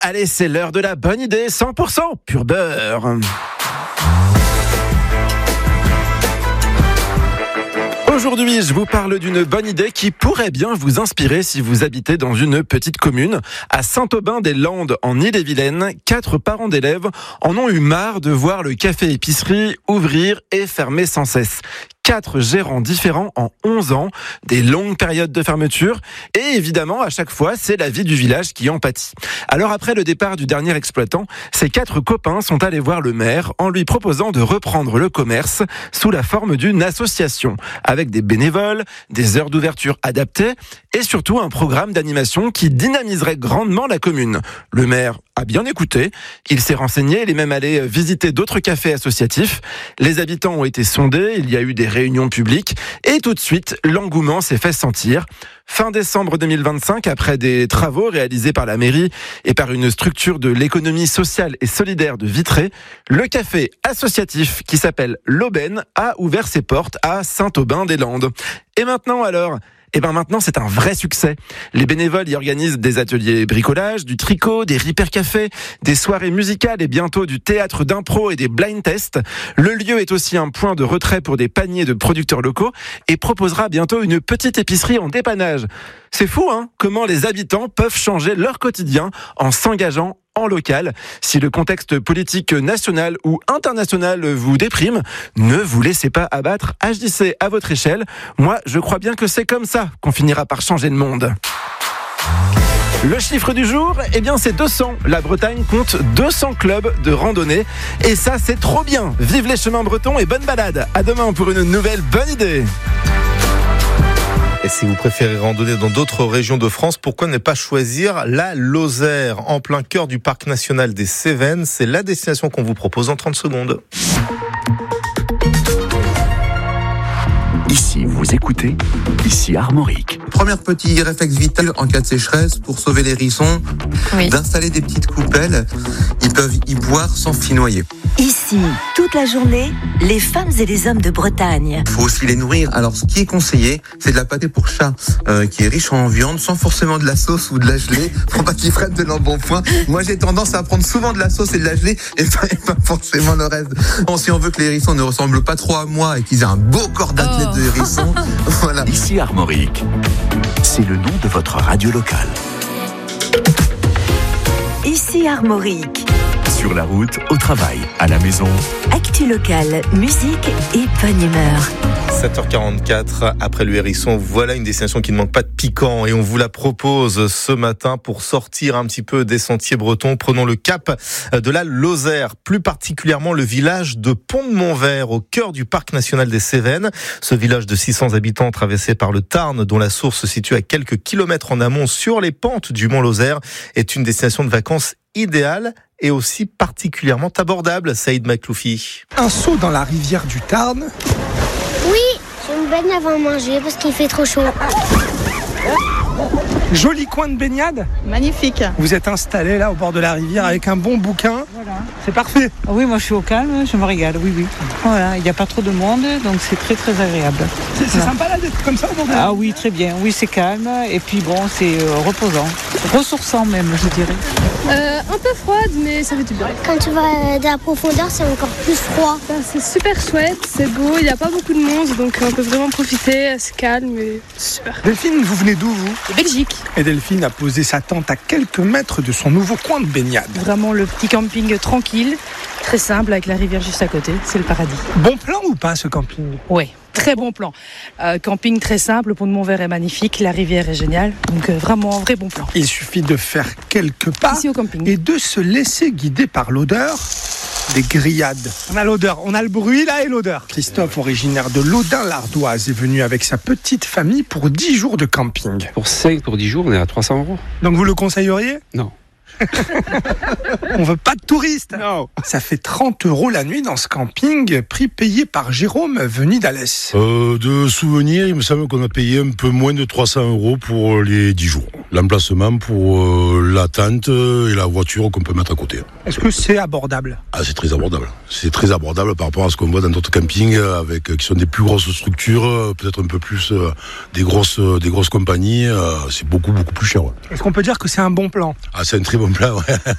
Allez, c'est l'heure de la bonne idée, 100% pur beurre. Aujourd'hui, je vous parle d'une bonne idée qui pourrait bien vous inspirer si vous habitez dans une petite commune. À Saint-Aubin-des-Landes, en Ille-et-Vilaine, 4 parents d'élèves en ont eu marre de voir le café-épicerie ouvrir et fermer sans cesse. 4 gérants différents en 11 ans, des longues périodes de fermeture, et évidemment, à chaque fois, c'est la vie du village qui en pâtit. Alors après le départ du dernier exploitant, ces 4 copains sont allés voir le maire en lui proposant de reprendre le commerce sous la forme d'une association, avec des bénévoles, des heures d'ouverture adaptées, et surtout un programme d'animation qui dynamiserait grandement la commune. Le maire a bien écouté, il s'est renseigné, il est même allé visiter d'autres cafés associatifs. Les habitants ont été sondés, il y a eu des réunions publiques et tout de suite, l'engouement s'est fait sentir. Fin décembre 2025, après des travaux réalisés par la mairie et par une structure de l'économie sociale et solidaire de Vitré, le café associatif qui s'appelle l'Aubaine a ouvert ses portes à Saint-Aubin-des-Landes. Et maintenant alors ? Maintenant, c'est un vrai succès. Les bénévoles y organisent des ateliers bricolage, du tricot, des repair cafés, des soirées musicales et bientôt du théâtre d'impro et des blind tests. Le lieu est aussi un point de retrait pour des paniers de producteurs locaux et proposera bientôt une petite épicerie en dépannage. C'est fou, hein, comment les habitants peuvent changer leur quotidien en s'engageant en local. Si le contexte politique national ou international vous déprime, ne vous laissez pas abattre, agissez à votre échelle. Moi, je crois bien que c'est comme ça qu'on finira par changer le monde. Le chiffre du jour, c'est 200. La Bretagne compte 200 clubs de randonnée. Et ça, c'est trop bien. Vive les chemins bretons et bonne balade. À demain pour une nouvelle bonne idée. Et si vous préférez randonner dans d'autres régions de France, pourquoi ne pas choisir la Lozère, en plein cœur du parc national des Cévennes? C'est la destination qu'on vous propose en 30 secondes. Ici, vous écoutez, ici Armorique. Premier petit réflexe vital en cas de sécheresse pour sauver les hérissons, d'installer des petites coupelles. Ils peuvent y boire sans s'y noyer. Ici, toute la journée, les femmes et les hommes de Bretagne. Il faut aussi les nourrir. Alors, ce qui est conseillé, c'est de la pâtée pour chat qui est riche en viande, sans forcément de la sauce ou de la gelée, pour pas qu'ils prennent de l'embonpoint. Moi, j'ai tendance à prendre souvent de la sauce et de la gelée et pas forcément le reste. Bon, si on veut que les hérissons ne ressemblent pas trop à moi et qu'ils aient un beau corps d'athlète de hérisson, voilà. Ici Armorique, c'est le nom de votre radio locale. Ici Armorique. Sur la route, au travail, à la maison. Actu locale, musique et bonne humeur. 7h44, après le hérisson, voilà une destination qui ne manque pas de piquant et on vous la propose ce matin pour sortir un petit peu des sentiers bretons. Prenons le cap de la Lozère, plus particulièrement le village de Pont-de-Montvert, au cœur du parc national des Cévennes. Ce village de 600 habitants traversé par le Tarn, dont la source se situe à quelques kilomètres en amont sur les pentes du Mont Lozère, est une destination de vacances idéale et aussi particulièrement abordable. Saïd Makloufi. Un saut dans la rivière du Tarn. Oui, je me baigne avant de manger parce qu'il fait trop chaud. Joli coin de baignade. Magnifique. Vous êtes installé là au bord de la rivière avec un bon bouquin. Voilà. C'est parfait. Oui, moi je suis au calme, je me régale, oui. Voilà, il n'y a pas trop de monde, donc c'est très très agréable. C'est sympa là d'être comme ça au bord de la rivière. Ah oui, très bien. Oui, c'est calme et puis bon, c'est reposant. Ressourçant même, je dirais. Un peu froide, mais ça fait du bien. Quand tu vas de la profondeur, c'est encore plus froid. C'est super chouette, c'est beau, il n'y a pas beaucoup de monde, donc on peut vraiment profiter, c'est calme et super. Delphine, vous venez d'où vous? De Belgique. Et Delphine a posé sa tente à quelques mètres de son nouveau coin de baignade. Vraiment le petit camping tranquille, très simple, avec la rivière juste à côté, c'est le paradis. Bon plan ou pas ce camping? Ouais. Très bon plan. Camping très simple, le pont de Montvert est magnifique, la rivière est géniale. Donc vraiment un vrai bon plan. Il suffit de faire quelques pas ici au camping et de se laisser guider par l'odeur des grillades. On a l'odeur, on a le bruit là et l'odeur. Christophe, originaire de Laudun-l'Ardoise, est venu avec sa petite famille pour 10 jours de camping. Pour 10 jours, on est à 300 €. Donc vous le conseilleriez? Non. On veut pas de touristes. Non. Ça fait 30 € la nuit dans ce camping, prix payé par Jérôme venu d'Alès. De souvenirs, il me semble qu'on a payé un peu moins de 300 € pour les 10 jours. L'emplacement pour la tente et la voiture qu'on peut mettre à côté. Est-ce que c'est abordable? Ah, c'est très abordable. C'est très abordable par rapport à ce qu'on voit dans d'autres campings qui sont des plus grosses structures, peut-être un peu plus des grosses compagnies. C'est beaucoup plus cher. Ouais. Est-ce qu'on peut dire que c'est un bon plan? Ah, c'est un très bon plan, ouais.